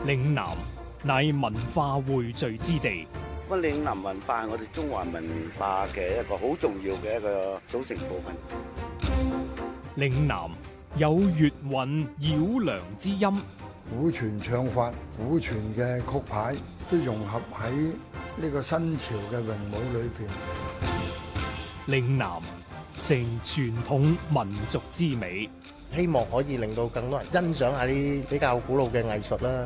嶺南乃文化匯聚之地， 咁嶺南文化係我哋中華文化嘅一個好重要嘅一個組成部分。 嶺南有粵韻繞梁之音， 古傳唱法、古傳嘅曲牌都融合喺呢個新潮嘅詠舞裏邊。 嶺南成傳統民族之美， 希望可以令到更多人欣賞下啲比較古老嘅藝術啦。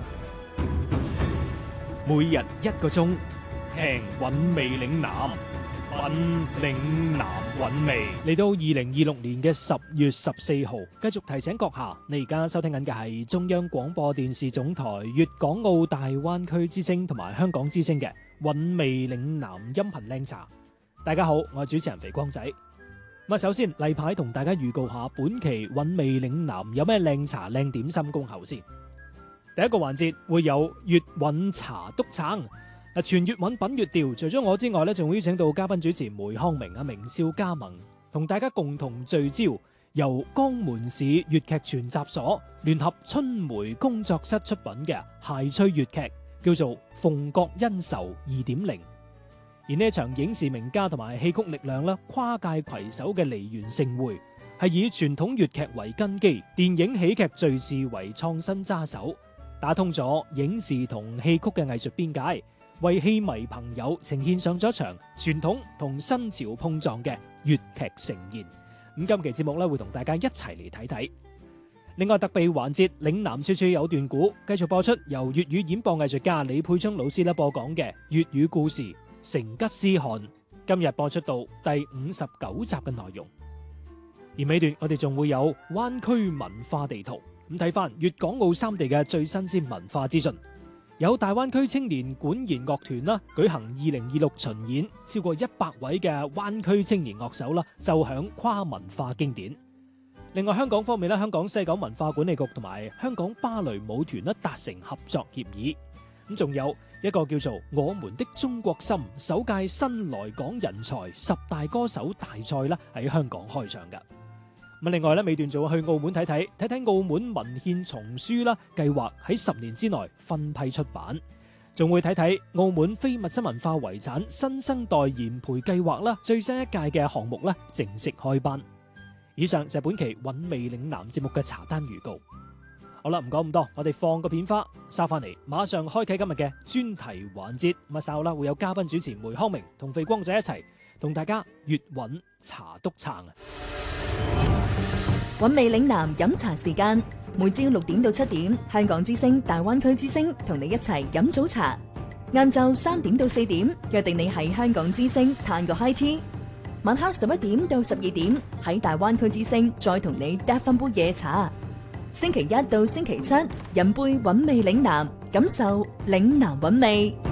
每日1個鐘，聽韻味嶺南，品嶺南韻味。嚟到2026年嘅10月14號，繼續提醒閣下，你而家收聽緊嘅係中央廣播電視總台粵港澳大灣區之聲同埋香港之聲嘅韻味嶺南音頻靚茶。大家好，我係主持人肥光仔。咁首先例牌同大家預告下本期韻味嶺南有咩靚茶靚點心恭候先。第一個環節會有粵韻茶督撐，全粵韻品粵調。除咗我之外咧，仲會邀請到嘉賓主持梅康明名少加盟，同大家共同聚焦由江門市粵劇全集所聯合春梅工作室出品嘅諧趣粵劇，叫做《鳳閣恩仇2.0》。而呢一場影視名家同埋戲曲力量咧跨界攜手嘅梨園盛會，係以傳統粵劇為根基，電影喜劇敘事為創新揸手，打通咗影視同戲曲嘅藝術邊界，為戲迷朋友呈現上咗場傳統同新潮碰撞嘅粵劇盛宴。咁今期節目咧會同大家一齊嚟睇睇。另外特備環節嶺南處處有段古，繼續播出由粵語演播藝術家李佩春老師播講嘅粵語故事《成吉思汗》，今日播出到第59集嘅內容。而尾段我哋仲會有灣區文化地圖。咁睇翻粵港澳三地嘅最新鮮文化資訊，有大灣區青年管弦樂團啦，舉行2026巡演，超過100位嘅灣區青年樂手啦，奏響跨文化經典。另外香港方面咧，香港西九文化管理局同埋香港芭蕾舞團咧達成合作協議。咁仲有一個叫做《我們的中國心》首屆新來港人才10大歌手大賽啦，喺香港開場噶。咁另外咧，尾段仲會去澳門睇睇澳門文獻叢書啦，計劃喺10年之內分批出版，仲會睇睇澳門非物質文化遺產新生代研培計劃啦，最新一屆嘅項目咧正式開班。以上就係本期韻味嶺南節目嘅茶單預告。好啦，唔講咁多，我哋放個片花，收翻嚟，馬上開啟今日嘅專題環節。咁稍後啦會有嘉賓主持梅康明同肥光仔一齊同大家粵韻茶督撐啊！ 韻味嶺南飲茶時間，每朝6點到7點，香港之聲、大灣區之聲同你一齊飲早茶。晏晝3點到4點，約定你喺香港之聲嘆個 high tea。晚黑11點到12點，喺大灣區之聲再同你嗒翻杯夜茶。星期1到星期7，飲杯韻味嶺南，感受嶺南韻味。